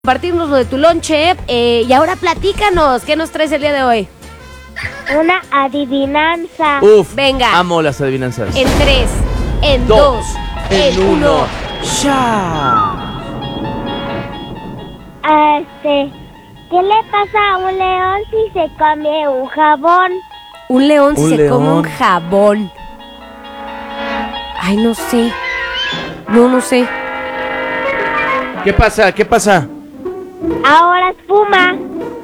Compartirnos lo de tu lonche y ahora platícanos, ¿qué nos traes el día de hoy? Una adivinanza. Uf, Venga. amo las adivinanzas. En 3, en 2, en 1. ¡Ya! ¿Qué le pasa a un león si se come un jabón? Un león si Un se come un león. jabón. Ay, no sé. No sé. ¿Qué pasa? ¿Qué pasa? Ahora espuma.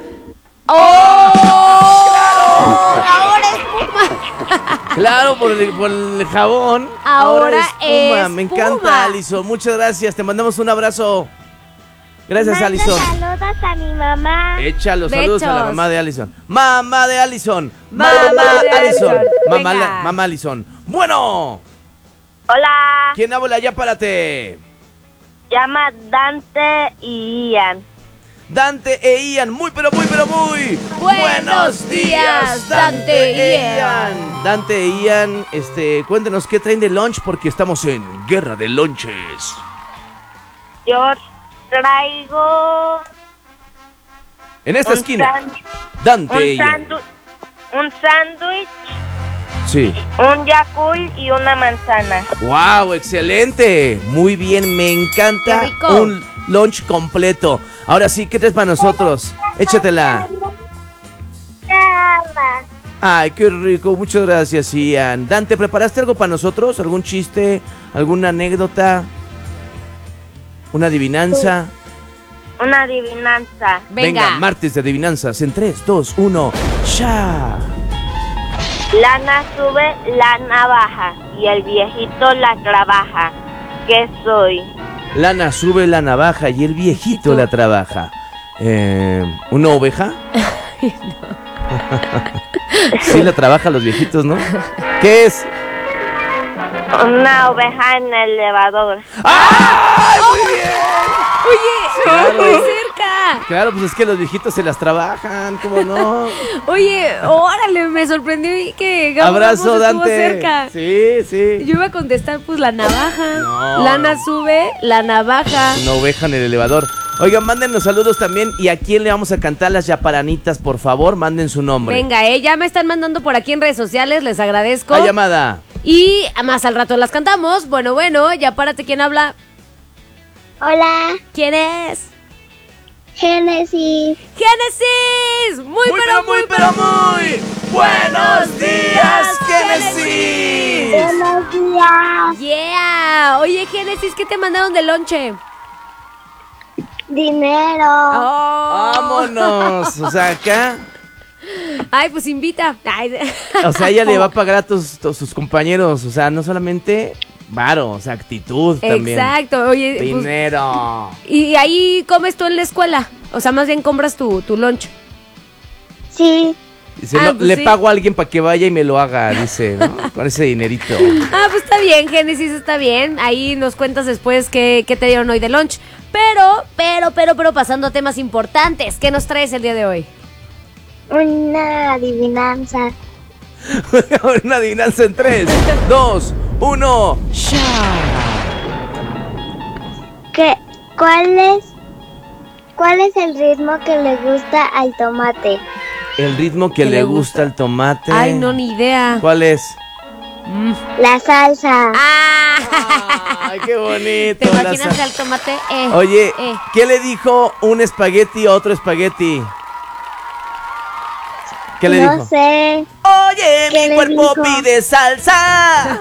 ¡Oh! Ahora espuma. Claro, por el jabón. Ahora espuma. es Me espuma. encanta, Alison. Muchas gracias. Te mandamos un abrazo. Gracias, Manda Alison. saludos a mi mamá. Echa los Bechos. saludos a la mamá de Alison. Mamá de Alison. Mamá de Alison. Venga. Mamá Alison. Bueno, Hola, ¿quién habla? Ya párate. llama Dante y Ian. Dante e Ian, muy Buenos días, Dante e Ian. Dante e Ian, cuéntenos qué traen de lunch porque estamos en guerra de lunches. Yo traigo En esta un esquina, sándwich, Dante e Ian. un sándwich, Sí. un Yakult y una manzana. Wow, excelente. Muy bien, me encanta. Qué rico. Un lunch completo. Ahora sí, ¿qué traes para nosotros? Échatela. Ay, qué rico. Muchas gracias, Ian. Dante, ¿preparaste algo para nosotros? ¿Algún chiste? ¿Alguna anécdota? ¿Una adivinanza? Una adivinanza. Venga. Martes de adivinanzas en 3, 2, 1. ¡Ya! Lana sube, lana baja y el viejito la trabaja. ¿Qué soy? Lana sube la navaja y el viejito la trabaja. ¿Una oveja? Sí, la trabajan los viejitos, ¿no? ¿Qué es? Una oveja en el elevador. ¡Ay, muy bien! Oye, Claro. muy cerca. Claro, pues es que los viejitos se las trabajan, ¿cómo no? Oye, órale, me sorprendió que Gabo Abrazo, Ramos estuvo Dante. cerca. Sí. Yo iba a contestar, pues, la navaja. No. Lana sube, la navaja. Una oveja en el elevador. Oigan, mándenos saludos también. ¿Y a quién le vamos a cantar las yaparanitas? Por favor, manden su nombre. Venga, ya me están mandando por aquí en redes sociales, les agradezco. La llamada. Y más al rato las cantamos. Bueno, ya párate, ¿quién habla? Hola, ¿Quién es? Génesis. ¡Génesis! Muy. ¡Buenos días, Génesis! Buenos días. Yeah. Oye, Génesis, ¿qué te mandaron de lonche? Dinero. Oh. ¡Vámonos! O sea, acá... Ay, pues invita. Ay. O sea, ella le va a pagar a sus compañeros. O sea, no solamente varo, o sea, actitud también. Exacto, oye. Pues, Dinero. ¿y ahí comes tú en la escuela? O sea, más bien compras tu lunch. Sí. Dice, Ah, no, pues le sí. pago a alguien para que vaya y me lo haga, dice, ¿no? Con ese dinerito. Ah, pues está bien, Génesis, está bien. Ahí nos cuentas después qué te dieron hoy de lunch. Pero pasando a temas importantes. ¿Qué nos traes el día de hoy? Una adivinanza. Una adivinanza en 3, 2, 1. ¡Ya! ¿Cuál es el ritmo que le gusta al tomate? El ritmo que le gusta al tomate. Ay, no, ni idea. ¿Cuál es? La salsa. Ay, qué bonito. ¿Te la imaginas sa- al tomate? Oye, ¿qué le dijo un espagueti a otro espagueti? ¿Qué le No dijo? sé. Oye, ¿Qué mi le cuerpo dijo? pide salsa.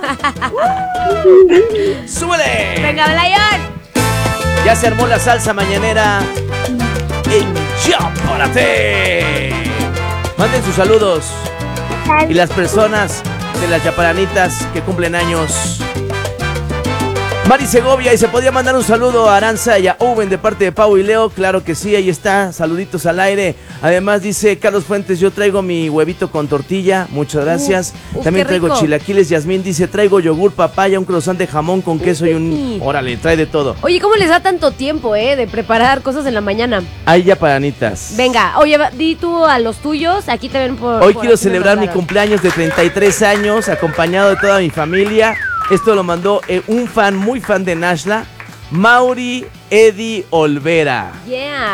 ¡Súbele! Venga, Blayón. Ya se armó la salsa mañanera en Ya Párate. Manden sus saludos. Y las personas de las yaparanitas que cumplen años. Mari Segovia, y se podía mandar un saludo a Aranza y a Owen de parte de Pau y Leo. Claro que sí, ahí está, saluditos al aire. Además dice Carlos Fuentes, yo traigo mi huevito con tortilla, muchas gracias. También qué traigo rico. chilaquiles. Yasmín dice, traigo yogur, papaya, un croissant de jamón con queso y un... Órale, trae de todo. Oye, ¿cómo les da tanto tiempo, de preparar cosas en la mañana? Hay yaparanitas. Venga, oye, di tú a los tuyos, aquí te ven por... Hoy por quiero aquí me celebrar mi mandaron. cumpleaños de 33 años, acompañado de toda mi familia. Esto lo mandó un fan, muy fan de Nashla. Mauri Edi Olvera. Yeah.